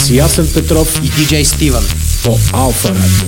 с Ясен Петров и диджей Стивън по Алфа Радио.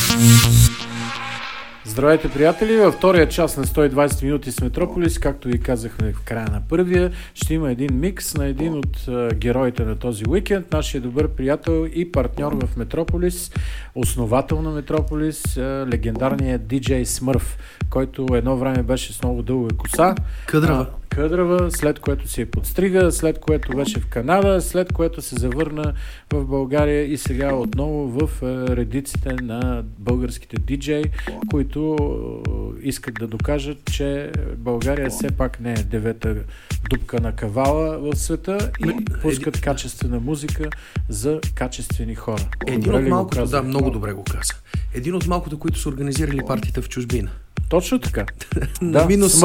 Здравейте, приятели! Във втория час на 120 минути с Метрополис, както ви казахме в края на първия, ще има един микс на един от героите на този уикенд, нашия добър приятел и партньор в Метрополис, основател на Метрополис, легендарният диджей Смърф, който едно време беше с много дълга коса. Къдрава, след което се подстрига, след което беше в Канада, след което се завърна в България и сега отново в редиците на българските диджеи, които искат да докажат, че България все пак не е девета дупка на кавала в света и пускат качествена музика за качествени хора. Един от малкото, да, много добре го каза. Един от малкото, които са организирали партията в чужбина. Точно така. на минус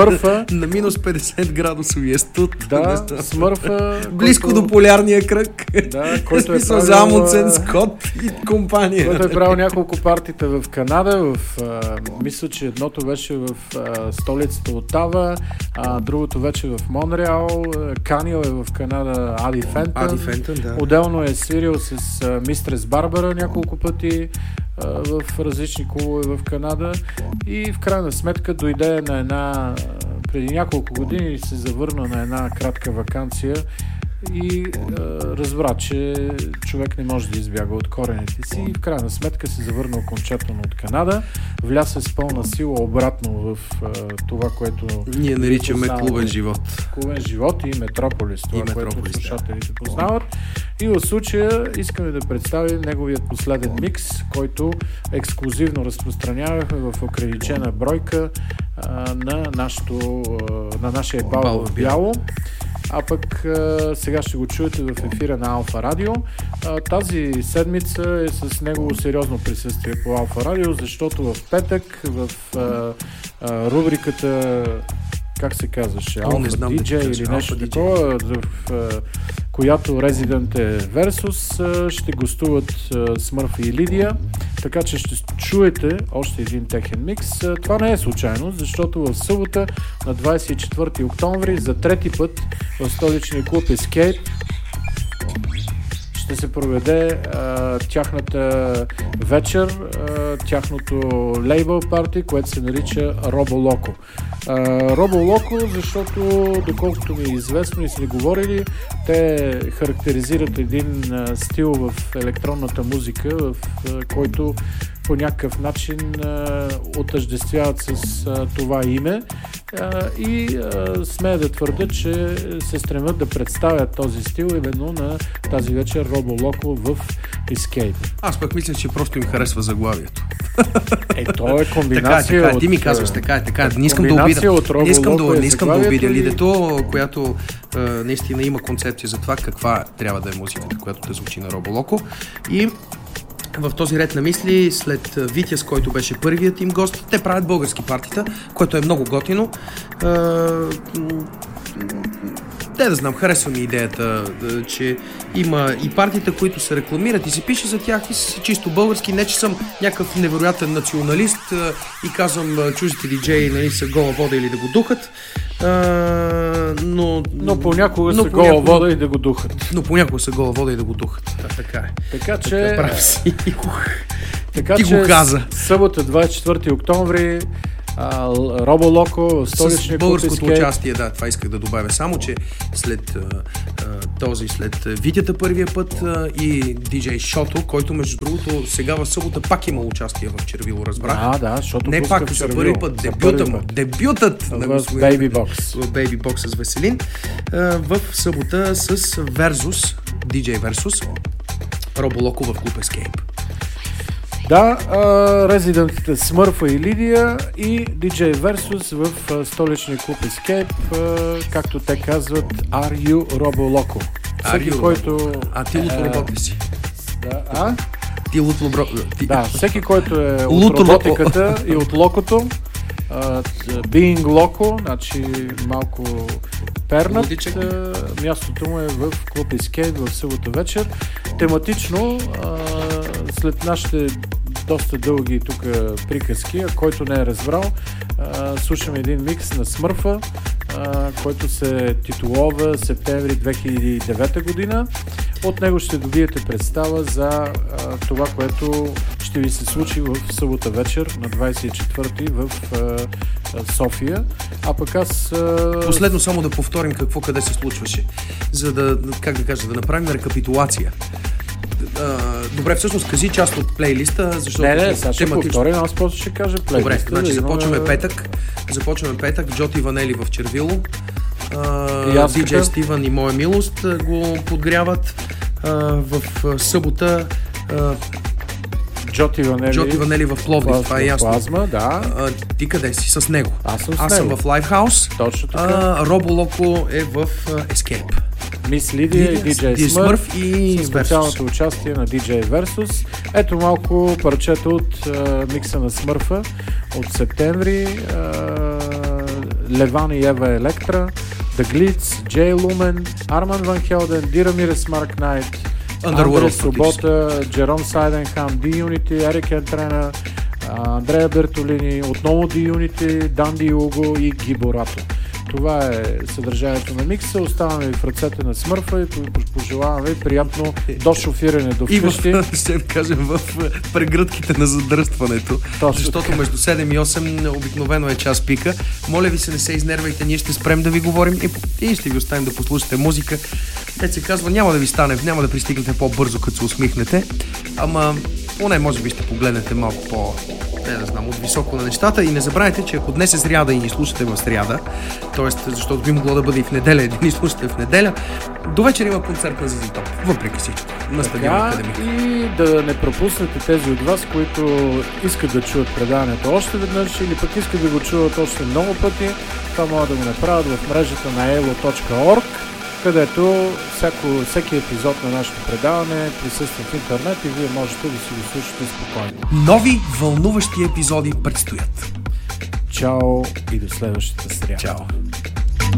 50 градусовия студ. Да, Смърфа. Близко до полярния кръг. Да, който е правил... за Амундсен, Скот и компания. Който е правил няколко партита в Канада. Мисля, че едното беше в столицата Отава, другото вече в Монреал. Канил е в Канада Ади Фентън. Да. Отделно е свирил с Мистрес Барбара няколко пъти в различни клубове в Канада и в крайна сметка дойде на преди няколко години се завърна на една кратка ваканция и разбра, че човек не може да избяга от корените си и в крайна сметка се завърна окончателно от Канада, вляса с пълна сила обратно в това, което ние наричаме клубен живот. Клубен живот и Метрополис, това, което слушателите познават. И в случая искаме да представим неговият последен микс, който ексклюзивно разпространявахме в ограничена бройка на нашия бал в бяло. А пък сега ще го чуете в ефира на Алфа Радио. Тази седмица е с негово сериозно присъствие по Алфа Радио, защото в петък в рубриката, как се казваше, Алфа Диджей или нещо такова, в която Resident е Versus, ще гостуват Смърф и Лидия, така че ще чуете още един техен микс. Това не е случайно, защото в събота на 24 октомври за трети път в столичния клуб Escape ще се проведе тяхната вечер, тяхното лейбъл парти, което се нарича Робо Локо. Робо Локо, защото доколкото ми е известно и сме говорили, те характеризират един стил в електронната музика, в който по някакъв начин отъждествяват с това име и смея да твърда, че се стремят да представят този стил именно на тази вечер Робо Локо в Escape. Аз пък мисля, че просто им харесва заглавието. То е комбинация така, ти ми казваш, така. Не искам да обидя Лидето, която наистина има концепция за това каква трябва да е музиката, която да звучи на Робо Локо. И в този ред на мисли, след Витя, с който беше първият им гост, те правят български партита, което е много готино. Да знам, харесва ми идеята, че има и партита, които се рекламират и се пише за тях и са чисто български. Не, че съм някакъв невероятен националист и казвам чуждите диджеи, нали, са гола вода или да го духат. Но понякога са гола вода и да го духат. Но понякога са гола вода и да го духат. Така е. Така че... Ти го каза. Събота, 24 октомври, Робо Локо в столичния клуб българското участие, да, това исках да добавя. Само, че след Витята първия път и диджей Шото, който между другото сега в събота пак има участие в Червило, разбрах. Да, защото не пак за първи път, дебютът на господин Baby Box. В Baby Box с Веселин. В събота с Versus, диджей Versus, Робо Локо в клуб Escape. Да, резидентите Смърфа и Лидия и DJ Versus в столичния клуб Escape, както те казват, Are You Робо Локо? Всеки, който... ти лут ли си? Да, Ти лут Да, всеки, който е от роботиката и от локото, being локо, значи малко пернат, мястото му е в клуб Escape в събота вечер. Тематично, след нашите доста дълги тук приказки, а който не е разбрал, слушаме един микс на Смърфа, който се титулова септември 2009 година. От него ще добиете представа за това, което ще ви се случи в събота вечер на 24-ти в София. А пък аз... Последно само да повторим какво къде се случваше, за да, да направим рекапитулация. Добре, всъщност кажи част от плейлиста, защото... Не, сега ще повторим, аз просто ще кажа плейлиста. Добре, значи започваме петък, Джоти Ванели в Червило, DJ Стивън и Моя милост го подгряват. В събота Джоти Ванели в Пловдив, това е ясно. Плазма, да. Ти къде си? С него. Аз съм в Лайфхаус. Точно така. Робо Локо е в Escape. Мис Лидия и DJ Смърф и специалното участие на DJ Versus. Ето малко парчета от микса на Смърфа от септември. Леван и Ева Електра, The Glitz, Jay Lumen, Арман Ван Хелден, Дирамирес Марк Найт, Андрес Собота, Джером Сайденхам, D-Unity, Ерик Ентрена, Андрея Бертолини, отново D-Unity, Данди Уго и Гиборато. Това е съдържанието на микса. Оставаме ви в ръцете на Смърфа и пожелавам ви приятно дошофиране до вкъщи. И ще кажем в прегръдките на задръстването. Точно защото така. Между 7 и 8 обикновено е час пика. Моля ви се, не се изнервайте, ние ще спрем да ви говорим и ще ви оставим да послушате музика. Те се казва, няма да ви стане, няма да пристигнете по-бързо, като се усмихнете, ама поне може би ще погледнете малко от високо на нещата. И не забравяйте, че ако днес е сряда и ни слушате в сряда, т.е. защото би могло да бъде и в неделя, да ни слушате в неделя, до вечер има концерт на Зизи Топ, въпреки всичко, на стадион Академик. И да не пропуснете тези от вас, които искат да чуят предаването още веднъж или пък искат да го чуват още много пъти, това могат да го направят в мрежата на elo.org, където всеки епизод на нашето предаване присъства в интернет и вие можете да си го слушате спокойно. Нови вълнуващи епизоди предстоят. Чао и до следващата сряда. Чао.